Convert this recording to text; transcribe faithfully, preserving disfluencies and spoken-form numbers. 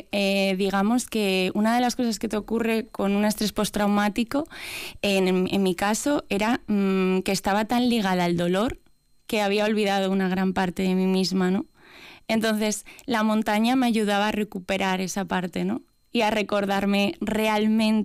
eh, digamos que una de las cosas que te ocurre con un estrés postraumático, en, en mi caso, era mmm, que estaba tan ligada al dolor que había olvidado una gran parte de mí misma, ¿no? Entonces, la montaña me ayudaba a recuperar esa parte, ¿no? Y a recordarme realmente